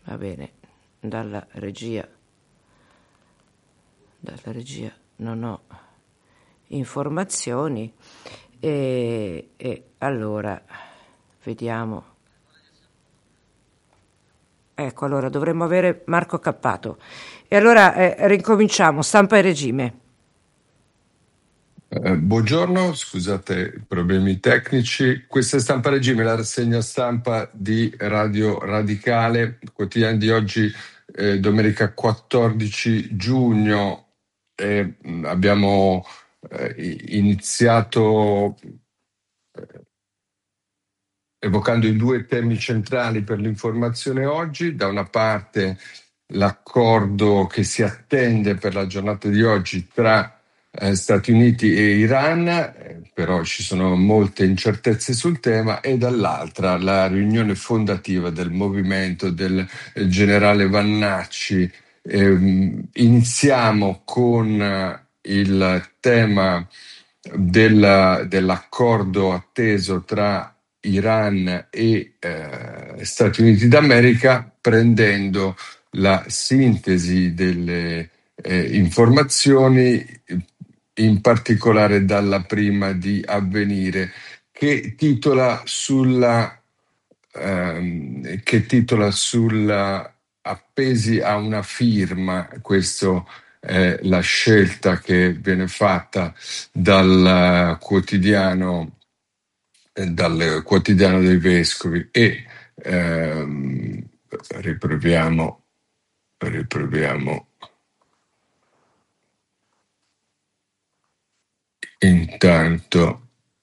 Va bene, dalla regia non ho informazioni e allora vediamo. Ecco, allora dovremmo avere Marco Cappato. E allora ricominciamo, stampa e regime. Buongiorno, scusate i problemi tecnici. Questa è Stampa Regime, la rassegna stampa di Radio Radicale, quotidiano di oggi, domenica 14 giugno. Abbiamo iniziato evocando i due temi centrali per l'informazione oggi. Da una parte l'accordo che si attende per la giornata di oggi tra Stati Uniti e Iran, però ci sono molte incertezze sul tema, e dall'altra la riunione fondativa del movimento del generale Vannacci. Iniziamo con il tema dell'accordo atteso tra Iran e Stati Uniti d'America, prendendo la sintesi delle informazioni, in particolare dalla prima di Avvenire, che titola sulla appesi a una firma. Questo è la scelta che viene fatta dal quotidiano dei Vescovi, e riproviamo intanto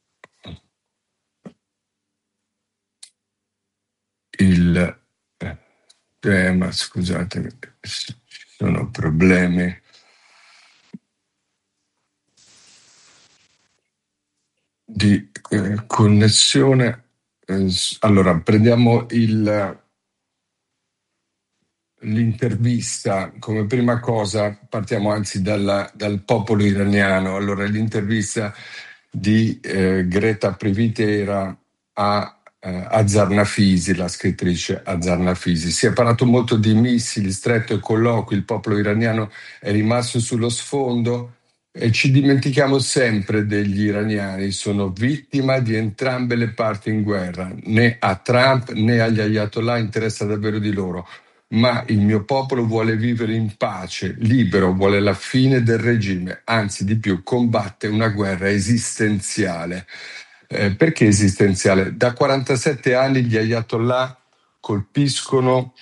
il tema. Scusatemi, ci sono problemi di connessione. Allora, prendiamo l'intervista come prima cosa. Partiamo anzi dal popolo iraniano. Allora, l'intervista di Greta Privitera a Azar Nafisi, la scrittrice Azar Nafisi. Si è parlato molto di missili, stretto e colloqui, il popolo iraniano è rimasto sullo sfondo e ci dimentichiamo sempre degli iraniani. Sono vittima di entrambe le parti in guerra. Né a Trump né agli ayatollah interessa davvero di loro. Ma il mio popolo vuole vivere in pace, libero, vuole la fine del regime, anzi di più, combatte una guerra esistenziale. Perché esistenziale? Da 47 anni gli ayatollah colpiscono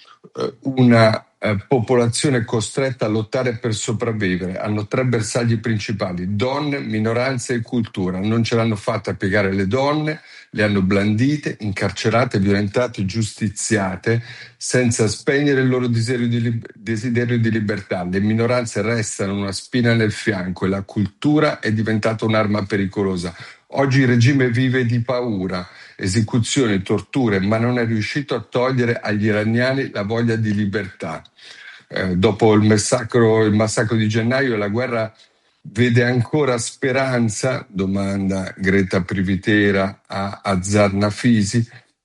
una popolazione costretta a lottare per sopravvivere. Hanno 3 bersagli principali: donne, minoranze e cultura. Non ce l'hanno fatta piegare le donne, le hanno blandite, incarcerate, violentate, giustiziate, senza spegnere il loro desiderio di libertà. Le minoranze restano una spina nel fianco e la cultura è diventata un'arma pericolosa. Oggi il regime vive di paura, esecuzioni, torture, ma non è riuscito a togliere agli iraniani la voglia di libertà. Dopo il massacro di gennaio, la guerra vede ancora speranza? Domanda Greta Privitera a Azar Nafisi.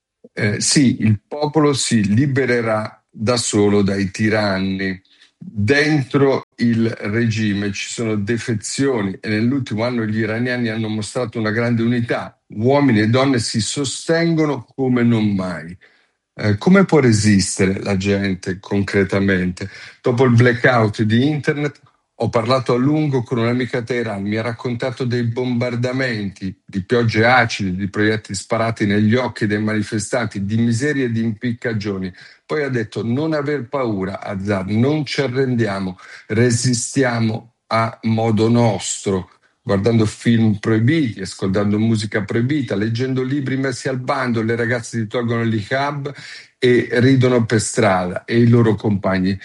Sì, il popolo si libererà da solo dai tiranni. Dentro il regime ci sono defezioni e nell'ultimo anno gli iraniani hanno mostrato una grande unità. Uomini e donne si sostengono come non mai. Come può resistere la gente concretamente? Dopo il blackout di internet ho parlato a lungo con un'amica a Teheran, mi ha raccontato dei bombardamenti, di piogge acide, di proiettili sparati negli occhi dei manifestanti, di miserie e di impiccagioni. Poi ha detto: non aver paura, Azar, non ci arrendiamo, resistiamo a modo nostro, guardando film proibiti, ascoltando musica proibita, leggendo libri messi al bando. Le ragazze ti tolgono l'hijab e ridono per strada, e i loro compagni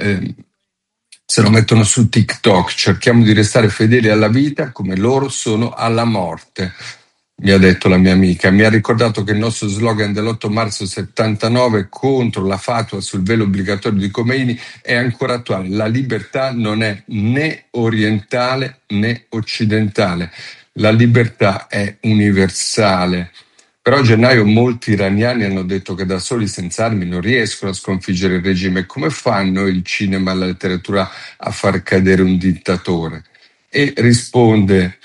se lo mettono su TikTok. Cerchiamo di restare fedeli alla vita come loro sono alla morte, mi ha detto la mia amica. Mi ha ricordato che il nostro slogan dell'8 marzo 79 contro la fatua sul velo obbligatorio di Khomeini è ancora attuale. La libertà non è né orientale né occidentale. La libertà è universale. Però a gennaio molti iraniani hanno detto che da soli senza armi non riescono a sconfiggere il regime. Come fanno il cinema e la letteratura a far cadere un dittatore? E risponde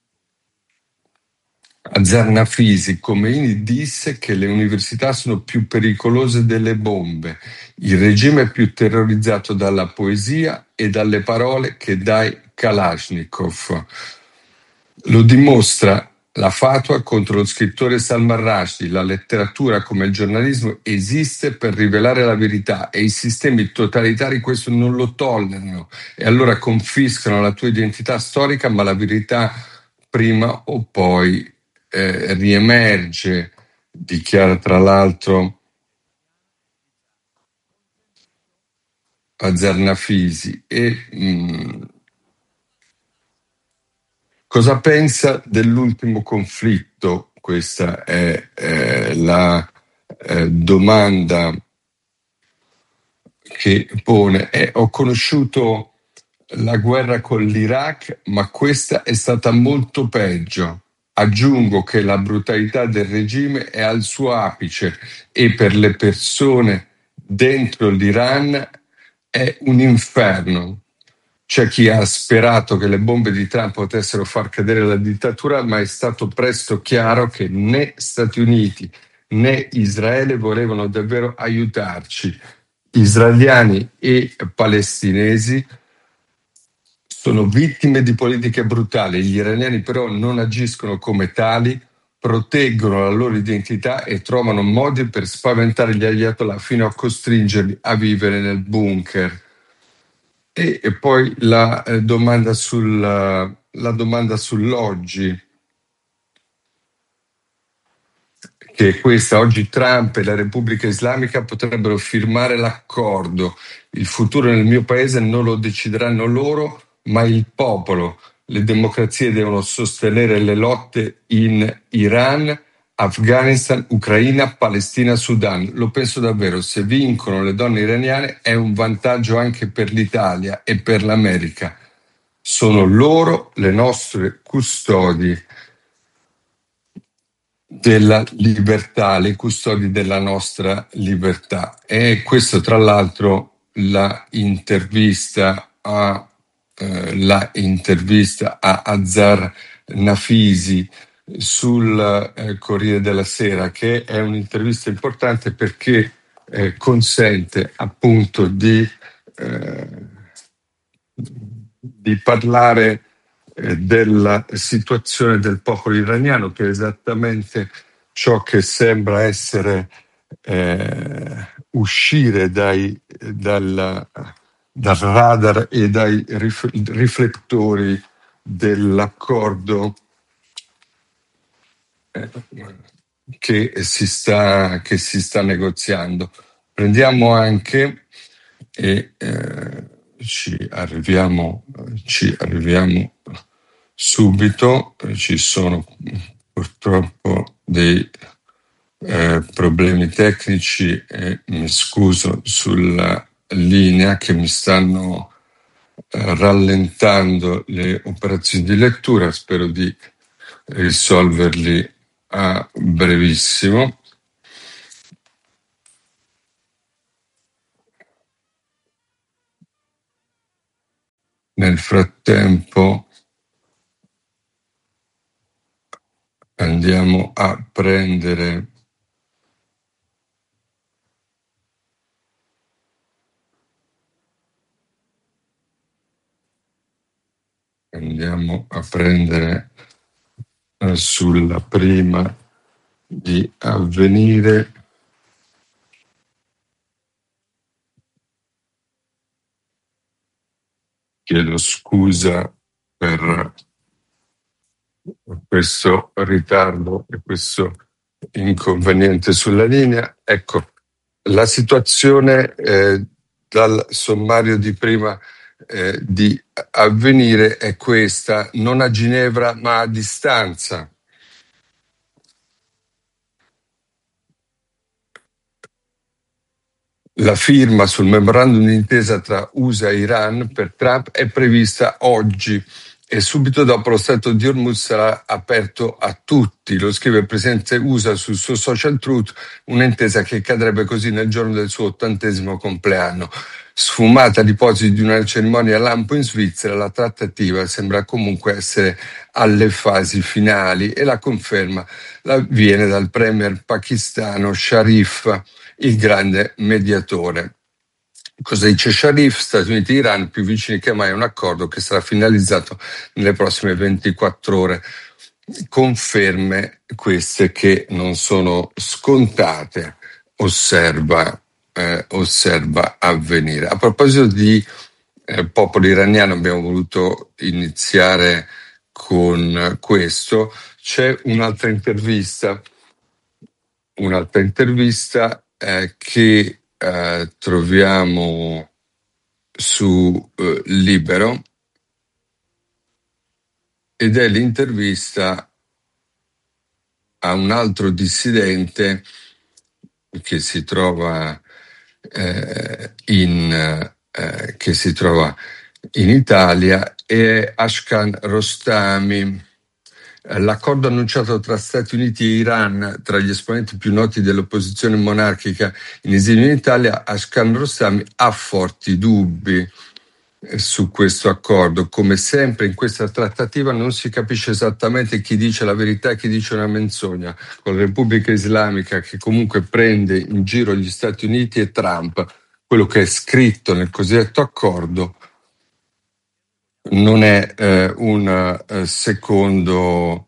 a Zarnafisi, Khomeini disse che le università sono più pericolose delle bombe. Il regime è più terrorizzato dalla poesia e dalle parole che dai Kalashnikov. Lo dimostra la fatwa contro lo scrittore Salman Rushdie. La letteratura, come il giornalismo, esiste per rivelare la verità e i sistemi totalitari questo non lo tollerano e allora confiscano la tua identità storica, ma la verità prima o poi riemerge, dichiara tra l'altro a Zarnafisi. Cosa pensa dell'ultimo conflitto? Questa è la domanda che pone. Ho conosciuto la guerra con l'Iraq, ma questa è stata molto peggio. Aggiungo che la brutalità del regime è al suo apice e per le persone dentro l'Iran è un inferno. C'è chi ha sperato che le bombe di Trump potessero far cadere la dittatura, ma è stato presto chiaro che né Stati Uniti né Israele volevano davvero aiutarci. Israeliani e palestinesi sono vittime di politiche brutali. Gli iraniani però non agiscono come tali, proteggono la loro identità e trovano modi per spaventare gli ayatollah fino a costringerli a vivere nel bunker. E poi la domanda sull'oggi, che è questa: oggi Trump e la Repubblica Islamica potrebbero firmare l'accordo. Il futuro nel mio paese non lo decideranno loro, ma il popolo. Le democrazie devono sostenere le lotte in Iran, Afghanistan, Ucraina, Palestina, Sudan. Lo penso davvero, se vincono le donne iraniane è un vantaggio anche per l'Italia e per l'America. Sono loro le nostre custodi della libertà, le custodi della nostra libertà. E questo, tra l'altro, la intervista a Azar Nafisi sul Corriere della Sera, che è un'intervista importante perché consente appunto di parlare della situazione del popolo iraniano, che è esattamente ciò che sembra essere uscire dal radar e dai riflettori dell'accordo che si sta negoziando. Prendiamo anche e ci arriviamo subito. Ci sono purtroppo dei problemi tecnici e mi scuso sulla linea che mi stanno rallentando le operazioni di lettura. Spero di risolverli a brevissimo. Nel frattempo andiamo a prendere sulla prima di Avvenire. Chiedo scusa per questo ritardo e questo inconveniente sulla linea. Ecco, la situazione dal sommario di prima di Avvenire è questa: non a Ginevra ma a distanza. La firma sul memorandum d'intesa tra USA e Iran per Trump è prevista oggi e subito dopo lo Stretto di Hormuz sarà aperto a tutti. Lo scrive il presidente USA sul suo social truth, un'intesa che cadrebbe così nel giorno del suo 80° compleanno. Sfumata l'ipotesi di una cerimonia a lampo in Svizzera, la trattativa sembra comunque essere alle fasi finali e la conferma viene dal premier pakistano Sharif, il grande mediatore. Cosa dice Sharif? Stati Uniti e Iran più vicini che mai a un accordo che sarà finalizzato nelle prossime 24 ore. Conferme queste che non sono scontate, osserva avvenire. A proposito di popolo iraniano, abbiamo voluto iniziare con questo. C'è un'altra intervista che troviamo su Libero, ed è l'intervista a un altro dissidente che si trova in Italia, è Ashkan Rostami. L'accordo annunciato tra Stati Uniti e Iran, tra gli esponenti più noti dell'opposizione monarchica in esilio in Italia, Ashkan Rostami ha forti dubbi su questo accordo. Come sempre in questa trattativa non si capisce esattamente chi dice la verità e chi dice una menzogna, con la Repubblica Islamica che comunque prende in giro gli Stati Uniti e Trump. Quello che è scritto nel cosiddetto accordo non è un secondo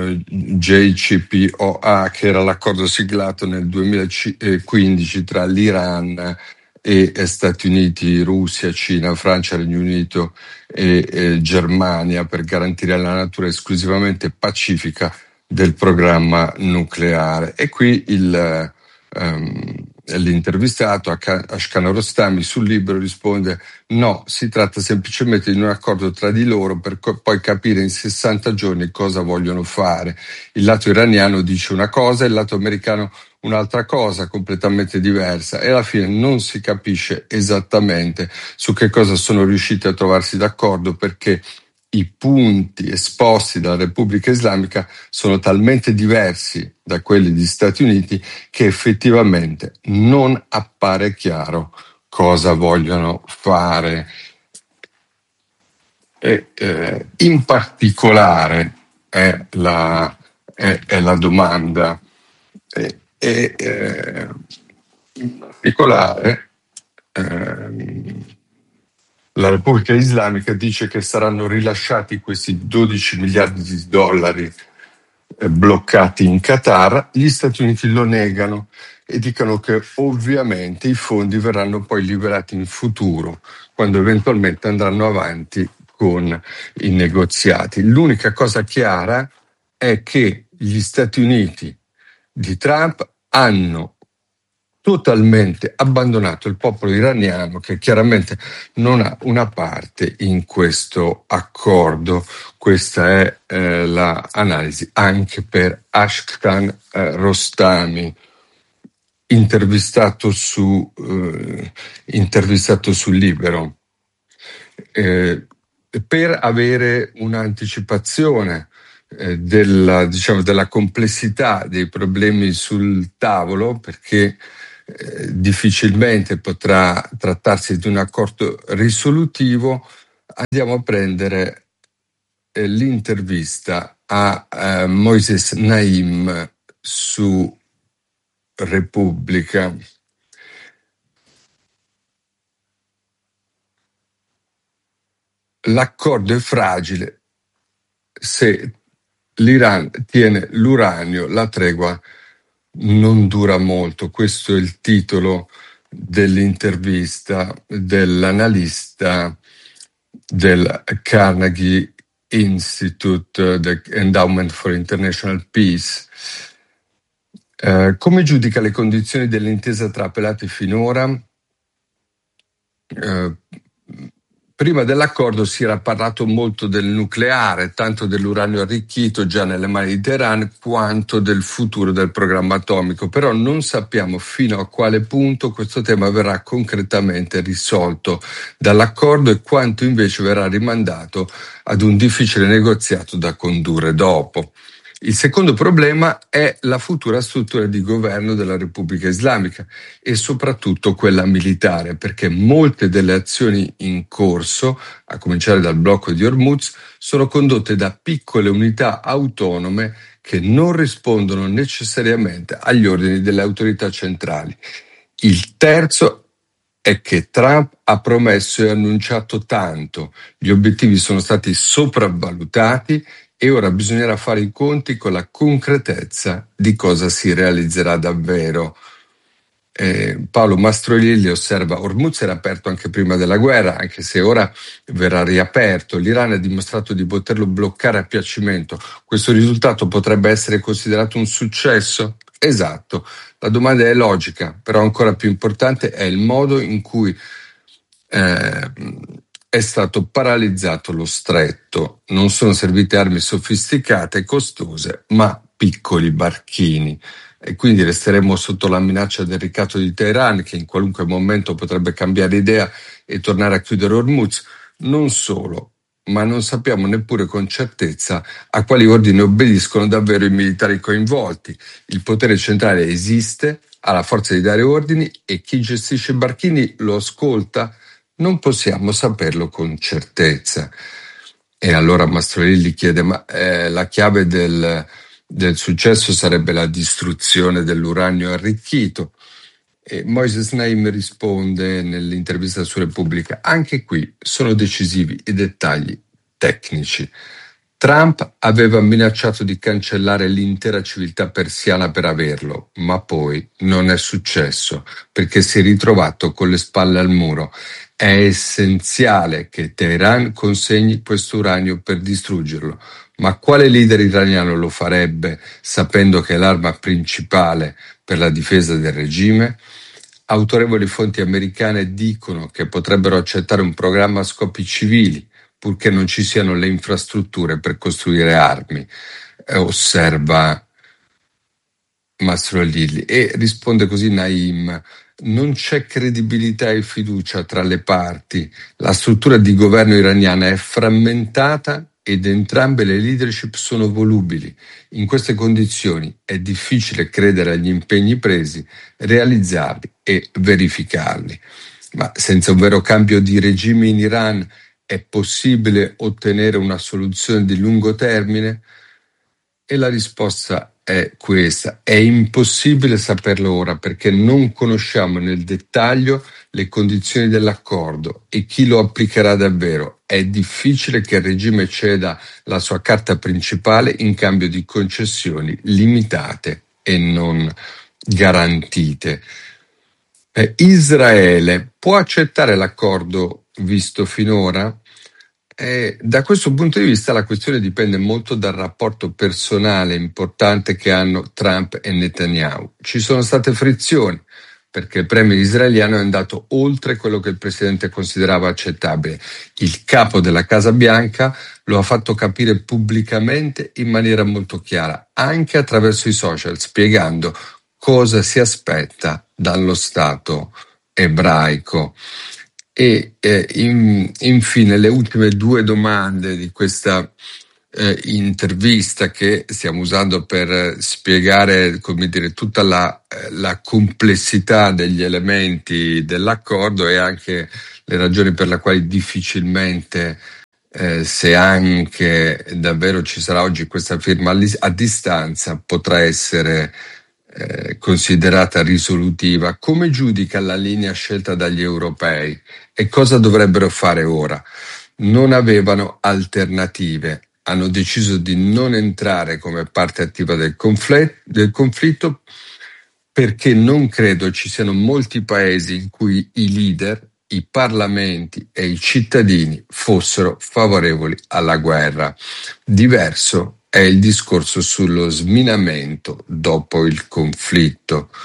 JCPOA, che era l'accordo siglato nel 2015 tra l'Iran e Stati Uniti, Russia, Cina, Francia, Regno Unito e Germania, per garantire la natura esclusivamente pacifica del programma nucleare. E qui l'intervistato Ashkan Rostami sul Libero risponde: no, si tratta semplicemente di un accordo tra di loro per poi capire in 60 giorni cosa vogliono fare. Il lato iraniano dice una cosa e il lato americano un'altra cosa completamente diversa, e alla fine non si capisce esattamente su che cosa sono riusciti a trovarsi d'accordo, perché i punti esposti dalla Repubblica Islamica sono talmente diversi da quelli degli Stati Uniti che effettivamente non appare chiaro cosa vogliono fare. In particolare è la domanda, in particolare la Repubblica Islamica dice che saranno rilasciati questi 12 miliardi di dollari bloccati in Qatar. Gli Stati Uniti lo negano e dicono che ovviamente i fondi verranno poi liberati in futuro, quando eventualmente andranno avanti con i negoziati. L'unica cosa chiara è che gli Stati Uniti di Trump hanno totalmente abbandonato il popolo iraniano, che chiaramente non ha una parte in questo accordo. Questa è l'analisi anche per Ashkan Rostami, intervistato su Libero, per avere un'anticipazione della complessità dei problemi sul tavolo, perché difficilmente potrà trattarsi di un accordo risolutivo. Andiamo a prendere l'intervista a Moises Naim su Repubblica. L'accordo è fragile. Se l'Iran tiene l'uranio, la tregua non dura molto. Questo è il titolo dell'intervista dell'analista del Carnegie Institute, the Endowment for International Peace. Come giudica le condizioni dell'intesa tra appellati finora? Prima dell'accordo si era parlato molto del nucleare, tanto dell'uranio arricchito già nelle mani di Teheran, quanto del futuro del programma atomico, però non sappiamo fino a quale punto questo tema verrà concretamente risolto dall'accordo e quanto invece verrà rimandato ad un difficile negoziato da condurre dopo. Il secondo problema è la futura struttura di governo della Repubblica Islamica e soprattutto quella militare, perché molte delle azioni in corso, a cominciare dal blocco di Hormuz, sono condotte da piccole unità autonome che non rispondono necessariamente agli ordini delle autorità centrali. Il terzo è che Trump ha promesso e annunciato tanto, gli obiettivi sono stati sopravvalutati e ora bisognerà fare i conti con la concretezza di cosa si realizzerà davvero. Paolo Mastroielli osserva: Hormuz era aperto anche prima della guerra, anche se ora verrà riaperto. L'Iran ha dimostrato di poterlo bloccare a piacimento. Questo risultato potrebbe essere considerato un successo? Esatto. La domanda è logica, però ancora più importante è il modo in cui è stato paralizzato lo stretto. Non sono servite armi sofisticate e costose, ma piccoli barchini. E quindi resteremo sotto la minaccia del ricatto di Teheran, che in qualunque momento potrebbe cambiare idea e tornare a chiudere Hormuz. Non solo, ma non sappiamo neppure con certezza a quali ordini obbediscono davvero i militari coinvolti. Il potere centrale esiste, ha la forza di dare ordini e chi gestisce i barchini lo ascolta? Non possiamo saperlo con certezza. E allora Mastroielli chiede: ma la chiave del successo sarebbe la distruzione dell'uranio arricchito? E Moises Naim risponde nell'intervista su Repubblica: anche qui sono decisivi i dettagli tecnici. Trump aveva minacciato di cancellare l'intera civiltà persiana per averlo, ma poi non è successo perché si è ritrovato con le spalle al muro. È essenziale che Teheran consegni questo uranio per distruggerlo. Ma quale leader iraniano lo farebbe sapendo che è l'arma principale per la difesa del regime? Autorevoli fonti americane dicono che potrebbero accettare un programma a scopi civili, purché non ci siano le infrastrutture per costruire armi, osserva Mastroielli. E risponde così Naim: non c'è credibilità e fiducia tra le parti, la struttura di governo iraniana è frammentata ed entrambe le leadership sono volubili. In queste condizioni è difficile credere agli impegni presi, realizzarli e verificarli. Ma senza un vero cambio di regime in Iran è possibile ottenere una soluzione di lungo termine? E la risposta è questa: è impossibile saperlo ora perché non conosciamo nel dettaglio le condizioni dell'accordo e chi lo applicherà davvero. È difficile che il regime ceda la sua carta principale in cambio di concessioni limitate e non garantite. Israele può accettare l'accordo visto finora? Da questo punto di vista la questione dipende molto dal rapporto personale importante che hanno Trump e Netanyahu. Ci sono state frizioni perché il premier israeliano è andato oltre quello che il presidente considerava accettabile. Il capo della Casa Bianca lo ha fatto capire pubblicamente in maniera molto chiara, anche attraverso i social, spiegando cosa si aspetta dallo Stato ebraico. E infine le ultime due domande di questa intervista che stiamo usando per spiegare, come dire, tutta la complessità degli elementi dell'accordo e anche le ragioni per le quali difficilmente, se anche davvero ci sarà oggi questa firma a distanza, potrà essere considerata risolutiva. Come giudica la linea scelta dagli europei e cosa dovrebbero fare ora? Non avevano alternative, hanno deciso di non entrare come parte attiva del conflitto perché non credo ci siano molti paesi in cui i leader, i parlamenti e i cittadini fossero favorevoli alla guerra. Diverso è il discorso sullo sminamento dopo il conflitto.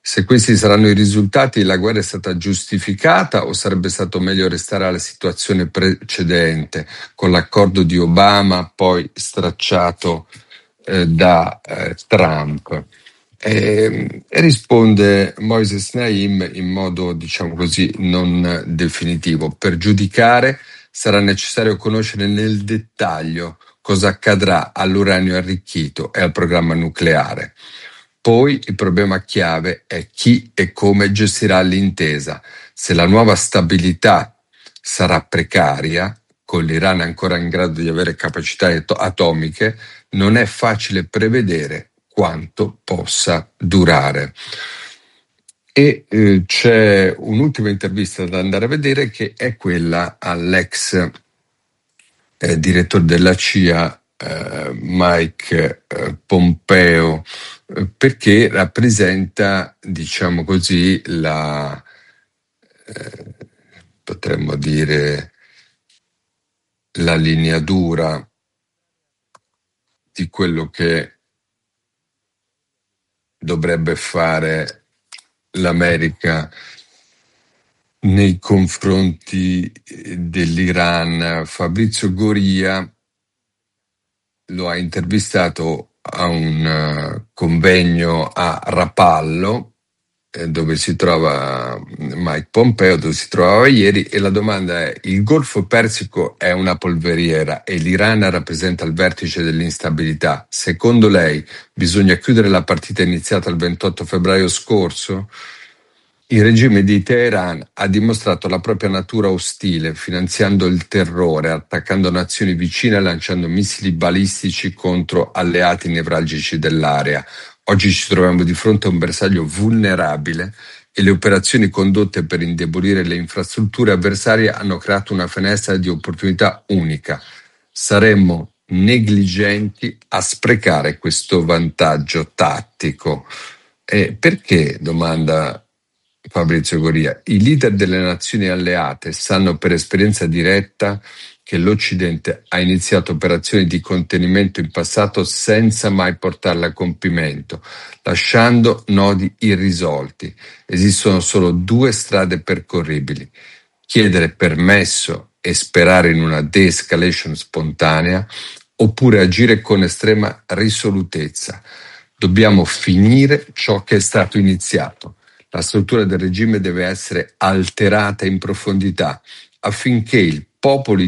Se questi saranno i risultati, la guerra è stata giustificata o sarebbe stato meglio restare alla situazione precedente, con l'accordo di Obama, poi stracciato da Trump? E risponde Moises Naim in modo, diciamo così, non definitivo. Per giudicare sarà necessario conoscere nel dettaglio cosa accadrà all'uranio arricchito e al programma nucleare. Poi il problema chiave è chi e come gestirà l'intesa. Se la nuova stabilità sarà precaria, con l'Iran ancora in grado di avere capacità atomiche, non è facile prevedere quanto possa durare. E c'è un'ultima intervista da andare a vedere, che è quella all'ex direttore della CIA, Mike Pompeo, perché rappresenta, diciamo così, potremmo dire, la lineatura di quello che dovrebbe fare l'America nei confronti dell'Iran. Fabrizio Goria lo ha intervistato a un convegno a Rapallo, dove si trova Mike Pompeo, dove si trovava ieri, e la domanda è: il Golfo Persico è una polveriera e l'Iran rappresenta il vertice dell'instabilità. Secondo lei bisogna chiudere la partita iniziata il 28 febbraio scorso? Il regime di Teheran ha dimostrato la propria natura ostile, finanziando il terrore, attaccando nazioni vicine e lanciando missili balistici contro alleati nevralgici dell'area. Oggi ci troviamo di fronte a un bersaglio vulnerabile e le operazioni condotte per indebolire le infrastrutture avversarie hanno creato una finestra di opportunità unica. Saremmo negligenti a sprecare questo vantaggio tattico. Perché, domanda Fabrizio Goria, i leader delle nazioni alleate sanno per esperienza diretta che l'Occidente ha iniziato operazioni di contenimento in passato senza mai portarle a compimento, lasciando nodi irrisolti. Esistono solo due strade percorribili: chiedere permesso e sperare in una de-escalation spontanea, oppure agire con estrema risolutezza. Dobbiamo finire ciò che è stato iniziato. La struttura del regime deve essere alterata in profondità affinché il popolo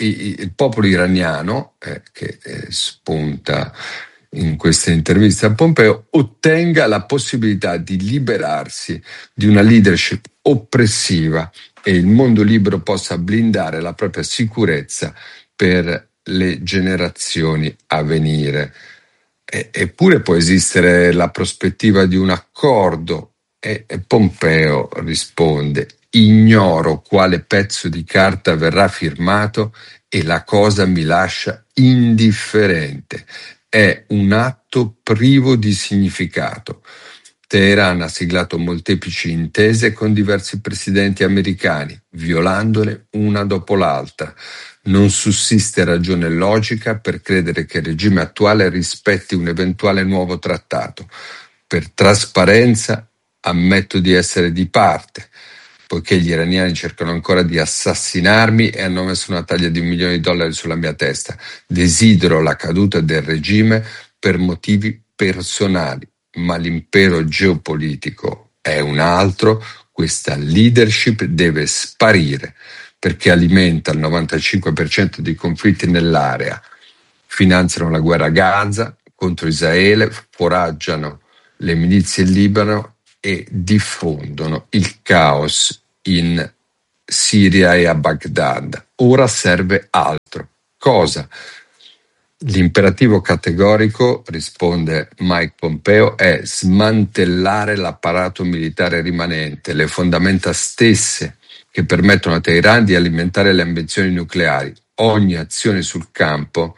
iraniano, che spunta in questa intervista a Pompeo, ottenga la possibilità di liberarsi di una leadership oppressiva e il mondo libero possa blindare la propria sicurezza per le generazioni a venire. Eppure può esistere la prospettiva di un accordo. E Pompeo risponde: ignoro quale pezzo di carta verrà firmato e la cosa mi lascia indifferente. È un atto privo di significato. Teheran ha siglato molteplici intese con diversi presidenti americani, violandole una dopo l'altra. Non sussiste ragione logica per credere che il regime attuale rispetti un eventuale nuovo trattato. Per trasparenza ammetto di essere di parte, poiché gli iraniani cercano ancora di assassinarmi e hanno messo una taglia di $1 milione sulla mia testa. Desidero la caduta del regime per motivi personali, ma l'impero geopolitico è un altro. Questa leadership deve sparire perché alimenta il 95% dei conflitti nell'area, finanziano la guerra a Gaza contro Israele, foraggiano le milizie in Libano e diffondono il caos in Siria e a Baghdad. Ora serve altro. Cosa? L'imperativo categorico, risponde Mike Pompeo, è smantellare l'apparato militare rimanente, le fondamenta stesse che permettono a Teheran di alimentare le ambizioni nucleari. Ogni azione sul campo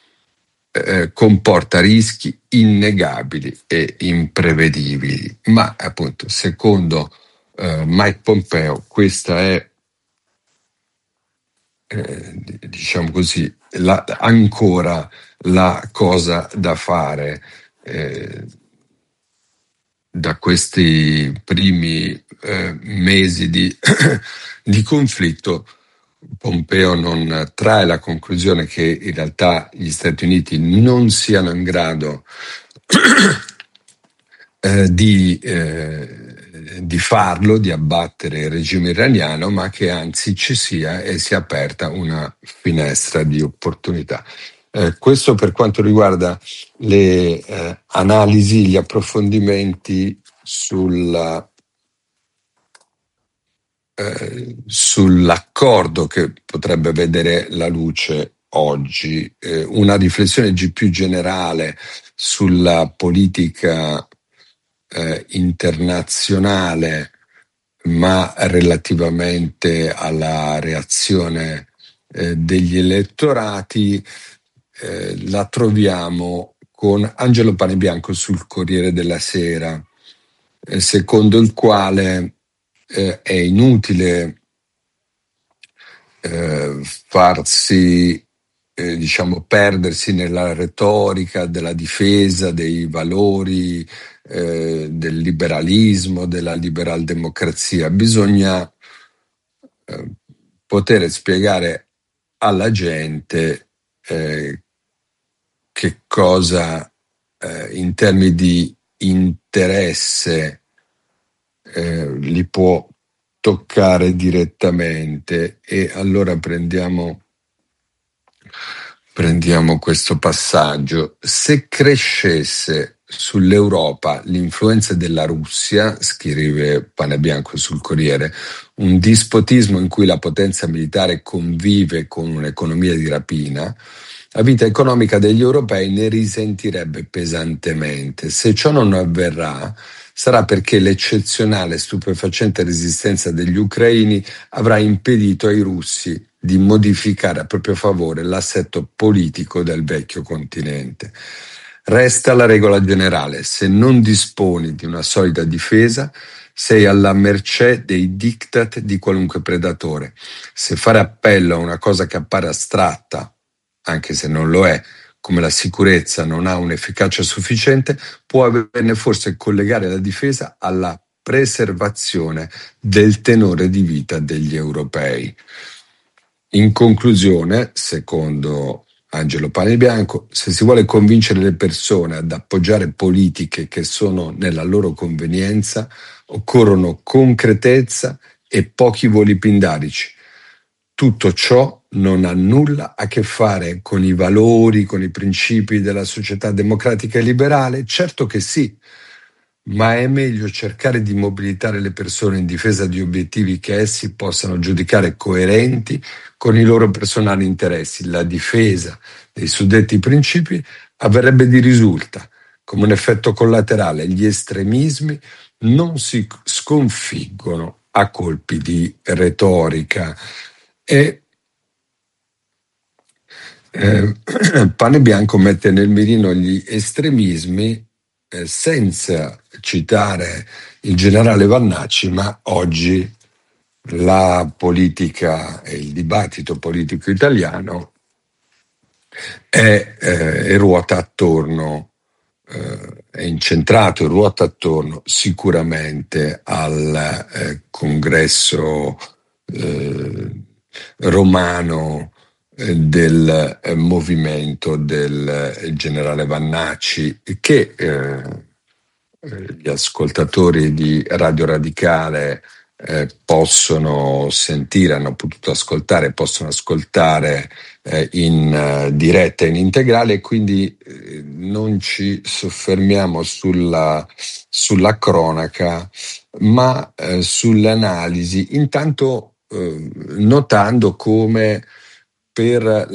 comporta rischi innegabili e imprevedibili. Ma appunto, secondo Mike Pompeo, questa è diciamo così, ancora la cosa da fare. da questi primi mesi di conflitto, Pompeo non trae la conclusione che in realtà gli Stati Uniti non siano in grado di farlo, di abbattere il regime iraniano, ma che anzi ci sia e sia aperta una finestra di opportunità. Questo per quanto riguarda le analisi, gli approfondimenti sull'accordo che potrebbe vedere la luce oggi. Una riflessione più generale sulla politica internazionale, ma relativamente alla reazione degli elettorati, la troviamo con Angelo Panebianco sul Corriere della Sera, secondo il quale è inutile farsi, perdersi nella retorica della difesa dei valori del liberalismo, della liberaldemocrazia. Bisogna poter spiegare alla gente che cosa in termini di interesse li può toccare direttamente. E allora prendiamo questo passaggio. Se crescesse sull'Europa l'influenza della Russia, scrive Panebianco sul Corriere, un dispotismo in cui la potenza militare convive con un'economia di rapina, la vita economica degli europei ne risentirebbe pesantemente. Se ciò non avverrà, sarà perché l'eccezionale e stupefacente resistenza degli ucraini avrà impedito ai russi di modificare a proprio favore l'assetto politico del vecchio continente. Resta la regola generale: se non disponi di una solida difesa, sei alla mercé dei diktat di qualunque predatore. Se fare appello a una cosa che appare astratta, anche se non lo è, come la sicurezza non ha un'efficacia sufficiente, può averne forse collegare la difesa alla preservazione del tenore di vita degli europei. In conclusione, secondo Angelo Panebianco, se si vuole convincere le persone ad appoggiare politiche che sono nella loro convenienza, occorrono concretezza e pochi voli pindarici. Tutto ciò non ha nulla a che fare con i valori, con i principi della società democratica e liberale? Certo che sì, ma è meglio cercare di mobilitare le persone in difesa di obiettivi che essi possano giudicare coerenti con i loro personali interessi. La difesa dei suddetti principi avverrebbe di risulta, come un effetto collaterale. Gli estremismi non si sconfiggono a colpi di retorica. E Panebianco mette nel mirino gli estremismi senza citare il generale Vannacci, ma oggi la politica e il dibattito politico italiano è ruota attorno, è incentrato e ruota attorno sicuramente al congresso romano del movimento del generale Vannacci, che gli ascoltatori di Radio Radicale possono sentire, hanno potuto ascoltare, possono ascoltare in diretta e in integrale, e quindi non ci soffermiamo sulla cronaca, ma sull'analisi, intanto notando come per